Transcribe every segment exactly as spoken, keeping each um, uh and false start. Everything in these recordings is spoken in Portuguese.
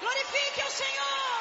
Glorifique o Senhor.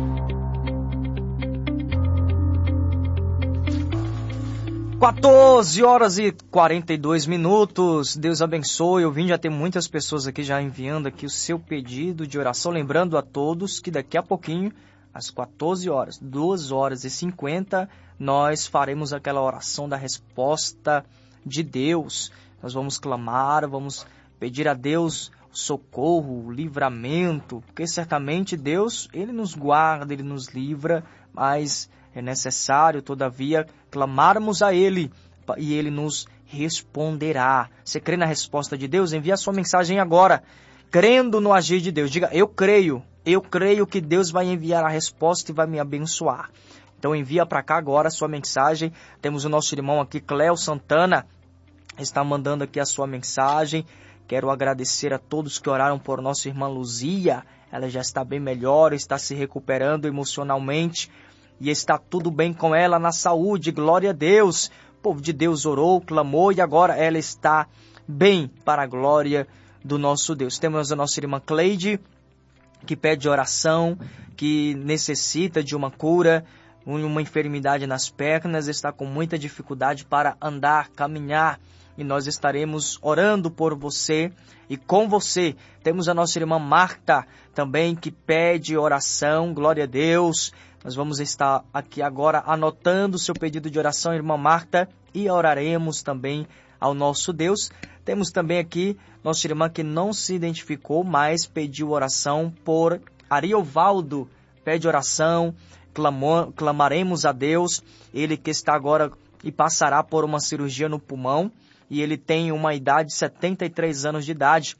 quatorze horas e quarenta e dois minutos. Deus abençoe. Eu vim já ter muitas pessoas aqui já enviando aqui o seu pedido de oração. Lembrando a todos que daqui a pouquinho, às quatorze horas, duas horas e cinquenta, nós faremos aquela oração da resposta de Deus. Nós vamos clamar, vamos pedir a Deus o socorro, o livramento, porque certamente Deus, Ele nos guarda, Ele nos livra, mas é necessário, todavia, clamarmos a Ele e Ele nos responderá. Você crê na resposta de Deus? Envie a sua mensagem agora, crendo no agir de Deus. Diga, eu creio, eu creio que Deus vai enviar a resposta e vai me abençoar. Então envia para cá agora a sua mensagem. Temos o nosso irmão aqui, Cléo Santana, está mandando aqui a sua mensagem. Quero agradecer a todos que oraram por nossa irmã Luzia. Ela já está bem melhor, está se recuperando emocionalmente. E está tudo bem com ela na saúde, glória a Deus. O povo de Deus orou, clamou e agora ela está bem para a glória do nosso Deus. Temos a nossa irmã Cleide, que pede oração, que necessita de uma cura, uma enfermidade nas pernas, está com muita dificuldade para andar, caminhar. E nós estaremos orando por você e com você. Temos a nossa irmã Marta também, que pede oração, glória a Deus. Nós vamos estar aqui agora anotando o seu pedido de oração, irmã Marta, e oraremos também ao nosso Deus. Temos também aqui nossa irmã que não se identificou, mas pediu oração por Ariovaldo. Pede oração, clamou, clamaremos a Deus. Ele que está agora e passará por uma cirurgia no pulmão, e ele tem uma idade de setenta e três anos de idade.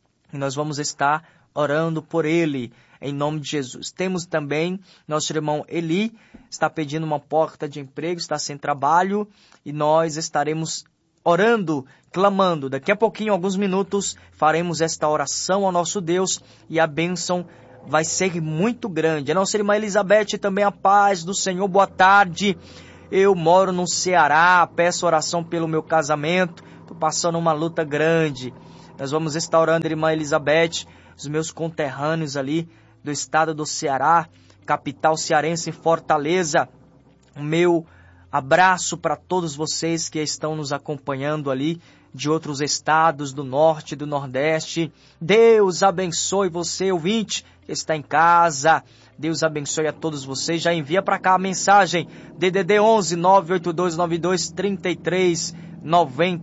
E nós vamos estar orando por ele, em nome de Jesus. Temos também nosso irmão Eli, está pedindo uma porta de emprego, está sem trabalho, e nós estaremos orando, clamando. Daqui a pouquinho, alguns minutos, faremos esta oração ao nosso Deus, e a bênção vai ser muito grande. A nossa irmã Elizabeth, também a paz do Senhor, boa tarde. Eu moro no Ceará, peço oração pelo meu casamento, estou passando uma luta grande. Nós vamos estar orando, irmã Elizabeth, os meus conterrâneos ali do estado do Ceará, capital cearense, em Fortaleza. O meu abraço para todos vocês que estão nos acompanhando ali de outros estados do norte e do nordeste. Deus abençoe você, ouvinte, que está em casa. Deus abençoe a todos vocês. Já envia para cá a mensagem D D D onze nove oito dois nove dois três três nove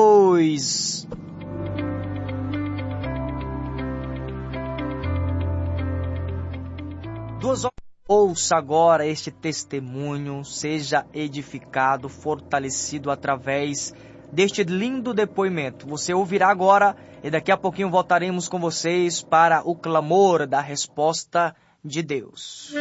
dois. Duas horas. Ouça agora este testemunho, seja edificado, fortalecido através deste lindo depoimento. Você ouvirá agora e daqui a pouquinho voltaremos com vocês para o clamor da resposta de Deus.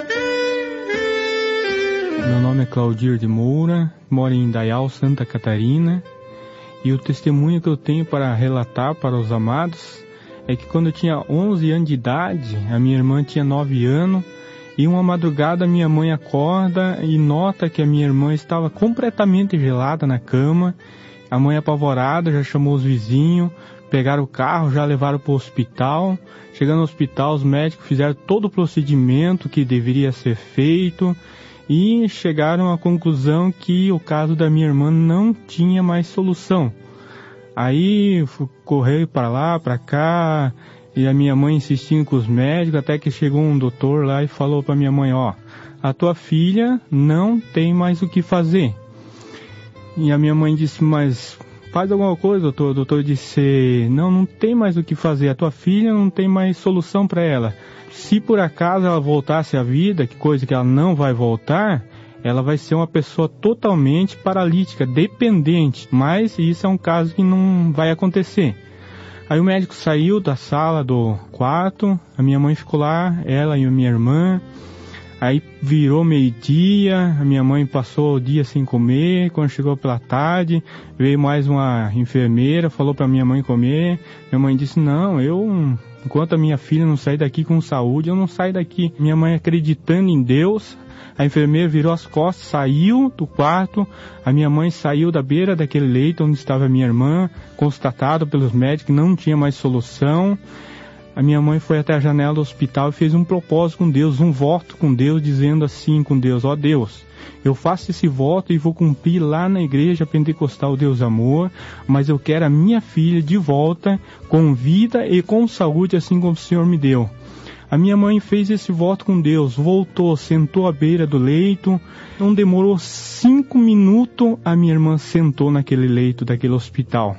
Meu nome é Claudir de Moura, moro em Indaial, Santa Catarina, e o testemunho que eu tenho para relatar para os amados é que quando eu tinha onze anos de idade, a minha irmã tinha nove anos, e uma madrugada minha mãe acorda e nota que a minha irmã estava completamente gelada na cama. A mãe apavorada já chamou os vizinhos, pegaram o carro, já levaram para o hospital. Chegando no hospital, os médicos fizeram todo o procedimento que deveria ser feito e chegaram à conclusão que o caso da minha irmã não tinha mais solução. Aí correu para lá, para cá, e a minha mãe insistindo com os médicos, até que chegou um doutor lá e falou para minha mãe, ó, a tua filha não tem mais o que fazer. E a minha mãe disse, mas faz alguma coisa, doutor. O doutor disse, não, não tem mais o que fazer, a tua filha não tem mais solução para ela. Se por acaso ela voltasse à vida, que coisa que ela não vai voltar, ela vai ser uma pessoa totalmente paralítica, dependente, mas isso é um caso que não vai acontecer. Aí o médico saiu da sala do quarto, a minha mãe ficou lá, ela e a minha irmã. Aí virou meio-dia, a minha mãe passou o dia sem comer. Quando chegou pela tarde, veio mais uma enfermeira, falou para minha mãe comer. Minha mãe disse, não, eu, enquanto a minha filha não sair daqui com saúde, eu não saio daqui. Minha mãe acreditando em Deus, a enfermeira virou as costas, saiu do quarto. A minha mãe saiu da beira daquele leito onde estava a minha irmã, constatado pelos médicos que não tinha mais solução. a minha mãe foi até a janela do hospital e fez um propósito com Deus, um voto com Deus, dizendo assim com Deus: ó Deus, eu faço esse voto e vou cumprir lá na igreja pentecostal Deus Amor, mas eu quero a minha filha de volta com vida e com saúde, assim como o Senhor me deu. A minha mãe fez esse voto com Deus, voltou, sentou à beira do leito, não demorou cinco minutos, a minha irmã sentou naquele leito daquele hospital.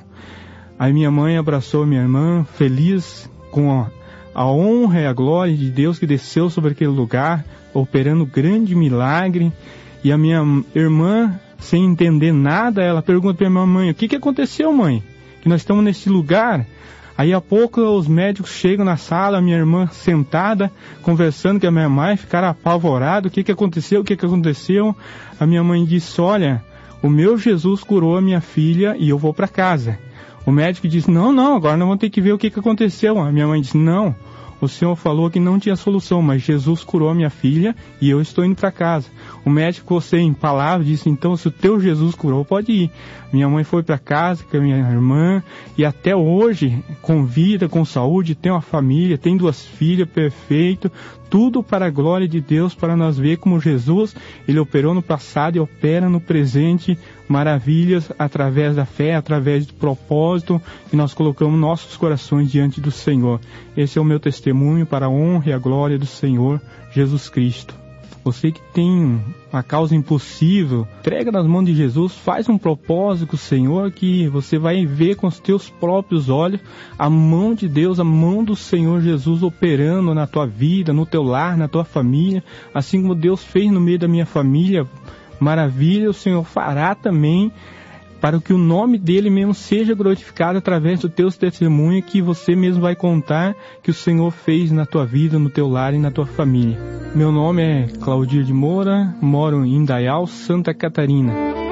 A minha mãe abraçou a minha irmã, feliz com a, a honra e a glória de Deus que desceu sobre aquele lugar, operando grande milagre. E a minha irmã, sem entender nada, ela pergunta para a minha mãe: o que, que aconteceu, mãe? Que nós estamos nesse lugar? Aí a pouco os médicos chegam na sala, a minha irmã sentada, conversando com a minha mãe, ficaram apavorados: o que, que aconteceu, o que, que aconteceu? A minha mãe disse: olha, o meu Jesus curou a minha filha e eu vou para casa. O médico disse: não, não, agora nós vamos ter que ver o que, que aconteceu. A minha mãe disse: não, o senhor falou que não tinha solução, mas Jesus curou a minha filha e eu estou indo para casa. O médico, sem palavras, disse: então, se o teu Jesus curou, pode ir. Minha mãe foi para casa com a minha irmã e até hoje, com vida, com saúde, tem uma família, tem duas filhas, perfeito. Tudo para a glória de Deus, para nós ver como Jesus, ele operou no passado e opera no presente maravilhas através da fé, através do propósito que nós colocamos nossos corações diante do Senhor. Esse é o meu testemunho para a honra e a glória do Senhor Jesus Cristo. Você que tem uma causa impossível, entrega nas mãos de Jesus, faz um propósito com o Senhor, que você vai ver com os teus próprios olhos a mão de Deus, a mão do Senhor Jesus operando na tua vida, no teu lar, na tua família, assim como Deus fez no meio da minha família. Maravilha, o Senhor fará também, para que o nome dele mesmo seja glorificado através do teu testemunho, que você mesmo vai contar que o Senhor fez na tua vida, no teu lar e na tua família. Meu nome é Claudir de Moura, moro em Indaial, Santa Catarina.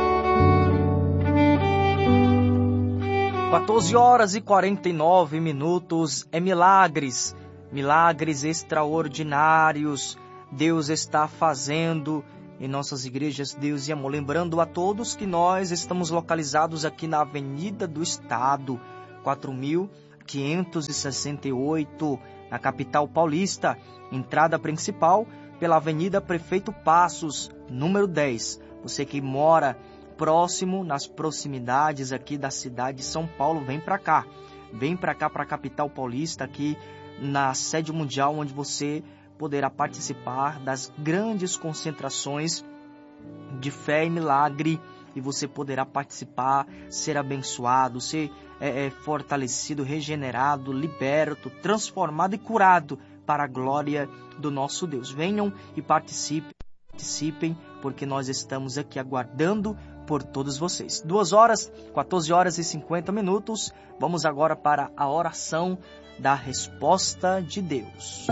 quatorze horas e quarenta e nove minutos, é milagres, milagres extraordinários Deus está fazendo em nossas igrejas, Deus e amor. Lembrando a todos que nós estamos localizados aqui na Avenida do Estado, quatro mil quinhentos e sessenta e oito, na capital paulista, entrada principal pela Avenida Prefeito Passos, número dez. Você que mora próximo, nas proximidades aqui da cidade de São Paulo, vem para cá. Vem para cá, para a capital paulista, aqui na sede mundial, onde você poderá participar das grandes concentrações de fé e milagre, e você poderá participar, ser abençoado, ser é, é, fortalecido, regenerado, liberto, transformado e curado para a glória do nosso Deus. Venham e participem, participem, porque nós estamos aqui aguardando por todos vocês. Duas horas, quatorze horas e cinquenta minutos. Vamos agora para a oração da resposta de Deus.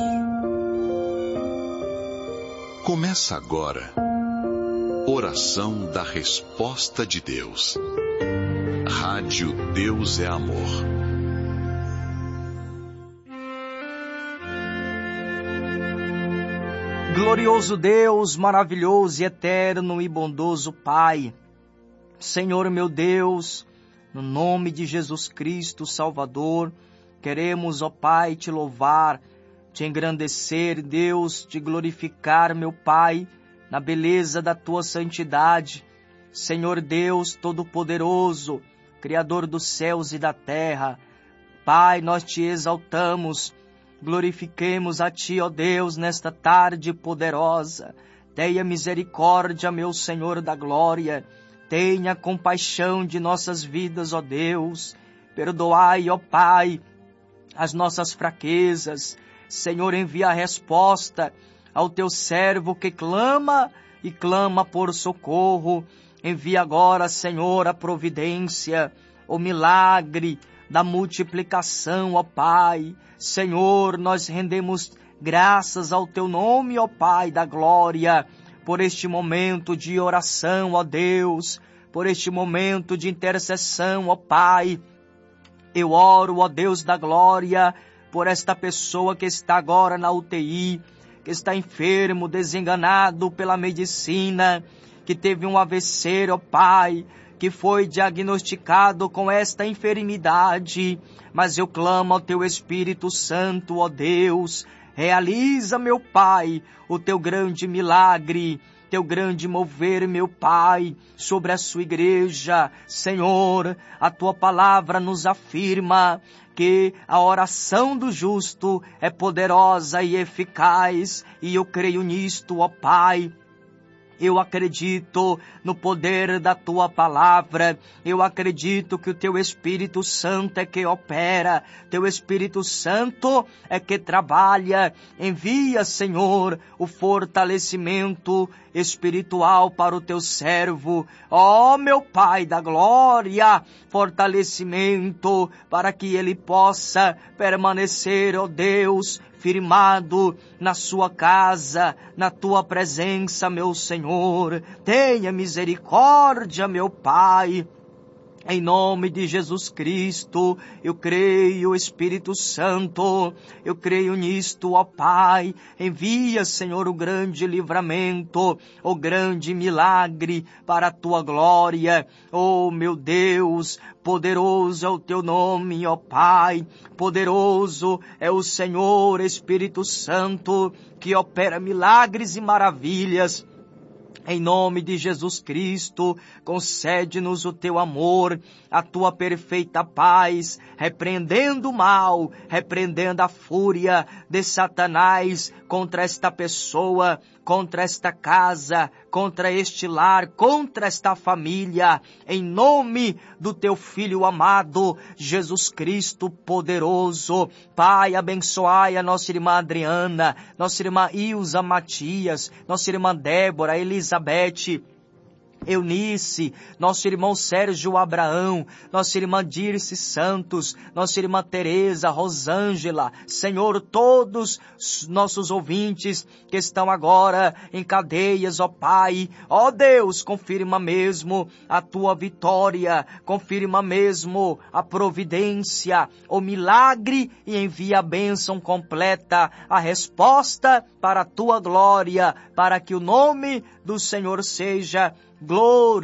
Começa agora, oração da resposta de Deus. Rádio Deus é Amor. Glorioso Deus, maravilhoso e eterno e bondoso Pai, Senhor meu Deus, no nome de Jesus Cristo, Salvador, queremos, ó Pai, te louvar, te engrandecer, Deus, te glorificar, meu Pai, na beleza da tua santidade. Senhor Deus Todo-Poderoso, Criador dos céus e da terra, Pai, nós te exaltamos, glorifiquemos a ti, ó Deus, nesta tarde poderosa. Tenha misericórdia, meu Senhor da glória, tenha compaixão de nossas vidas, ó Deus, perdoai, ó Pai, as nossas fraquezas. Senhor, envia a resposta ao teu servo que clama e clama por socorro. Envia agora, Senhor, a providência, o milagre da multiplicação, ó Pai. Senhor, nós rendemos graças ao teu nome, ó Pai da glória, por este momento de oração, ó Deus, por este momento de intercessão, ó Pai. Eu oro, ó Deus da glória, por esta pessoa que está agora na U T I, que está enfermo, desenganado pela medicina, que teve um A V C, ó Pai, que foi diagnosticado com esta enfermidade, mas eu clamo ao Teu Espírito Santo, ó Deus, realiza, meu Pai, o Teu grande milagre, Teu grande mover, meu Pai, sobre a Sua igreja. Senhor, a Tua palavra nos afirma que a oração do justo é poderosa e eficaz, e eu creio nisto, ó Pai. Eu acredito no poder da Tua palavra. Eu acredito que o Teu Espírito Santo é que opera. Teu Espírito Santo é que trabalha. Envia, Senhor, o fortalecimento espiritual para o Teu servo. Ó, meu Pai da glória, fortalecimento para que ele possa permanecer, ó Deus, firmado na sua casa, na Tua presença, meu Senhor. Tenha misericórdia, meu Pai. Em nome de Jesus Cristo, eu creio, Espírito Santo, eu creio nisto, ó Pai. Envia, Senhor, o grande livramento, o grande milagre para a Tua glória. Oh, meu Deus, poderoso é o Teu nome, ó Pai. Poderoso é o Senhor, Espírito Santo, que opera milagres e maravilhas. Em nome de Jesus Cristo, concede-nos o Teu amor, a Tua perfeita paz, repreendendo o mal, repreendendo a fúria de Satanás contra esta pessoa, contra esta casa, contra este lar, contra esta família, em nome do Teu Filho amado, Jesus Cristo poderoso. Pai, abençoai a nossa irmã Adriana, nossa irmã Ilza Matias, nossa irmã Débora, Elizabeth, Eunice, nosso irmão Sérgio Abraão, nossa irmã Dirce Santos, nossa irmã Tereza, Rosângela, Senhor, todos nossos ouvintes que estão agora em cadeias, ó Pai, ó Deus, confirma mesmo a Tua vitória, confirma mesmo a providência, o milagre e envia a bênção completa, a resposta para a Tua glória, para que o nome do Senhor seja glorificado.